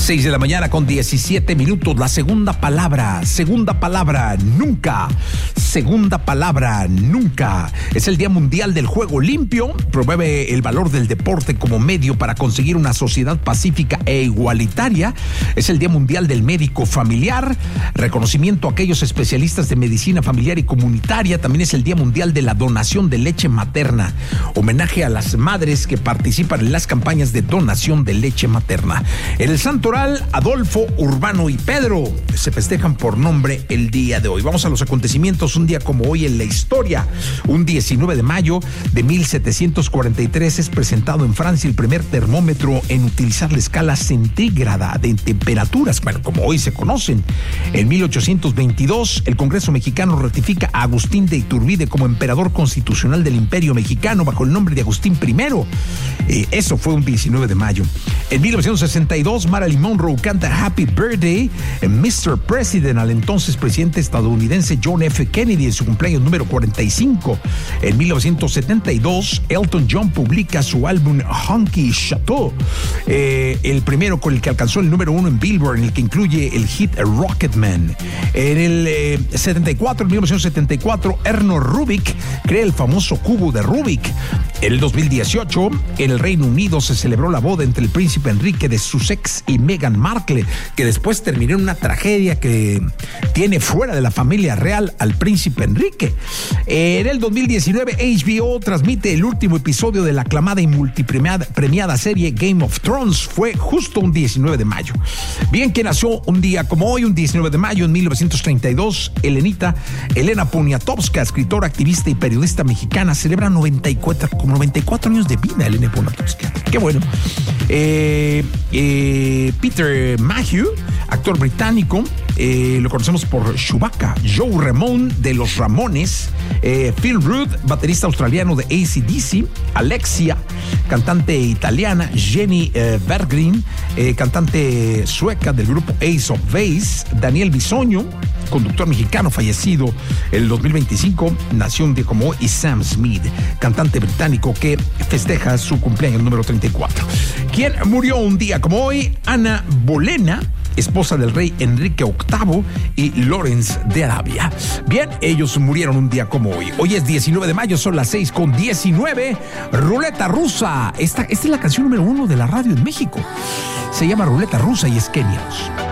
6 de la mañana con 17 minutos. La segunda palabra, nunca. Segunda palabra, nunca. Es el Día Mundial del Juego Limpio. Promueve el valor del deporte como medio para conseguir una sociedad pacífica e igualitaria. Es el Día Mundial del Médico Familiar. Reconocimiento a aquellos especialistas de medicina familiar y comunitaria. También es el Día Mundial de la Donación de Leche Materna. Homenaje a las madres que participan en las campañas de donación de leche materna. En el Santoral, Adolfo, Urbano y Pedro se festejan por nombre el día de hoy. Vamos a los acontecimientos un día como hoy en la historia. Un 19 de mayo de 1743 es presentado en Francia el primer termómetro en utilizar la escala centígrada de temperaturas, bueno, como hoy se conocen. En 1822, el Congreso mexicano ratifica a Agustín de Iturbide como emperador constitucional del Imperio Mexicano bajo el nombre de Agustín I. Eso fue un 19 de mayo. En 1962, Marilyn Monroe canta Happy Birthday, Mr. President, al entonces presidente estadounidense John F. Kennedy en su cumpleaños número 45. En 1972, Elton John publica su álbum Honky Chateau, el primero con el que alcanzó el número 1 en Billboard, en el que incluye el hit Rocketman. En el 1974, Erno Rubik crea el famoso cubo de Rubik. En el 2018, en el Reino Unido se celebró la boda entre el príncipe Enrique de Sussex y Meghan Markle, que después terminó en una tragedia que tiene fuera de la familia real al príncipe Enrique. En el 2019, HBO transmite el último episodio de la aclamada y multipremiada serie Game of Thrones. Fue justo un 19 de mayo. Bien, que nació un día como hoy, un 19 de mayo en 1932, Elena Poniatowska, escritora, activista y periodista mexicana, celebra 94 años de vida. Elena Poniatowska, qué bueno. Peter Mayhew, actor británico, lo conocemos por Chewbacca. Joe Ramone de Los Ramones. Phil Rudd, baterista australiano de AC/DC. Alexia, cantante italiana. Jenny Berggren, cantante sueca del grupo Ace of Base. Daniel Bisoño, conductor mexicano fallecido en el 2025, nació un día como hoy. Y Sam Smith, cantante británico que festeja su cumpleaños número 34. ¿Quién murió un día como hoy? Ana Bolena, esposa del rey Enrique VIII y Lawrence de Arabia. Bien, ellos murieron un día como hoy. Hoy es 19 de mayo, son las 6:19. Ruleta Rusa. Esta es la canción número 1 de la radio en México. Se llama Ruleta Rusa y es Kenia.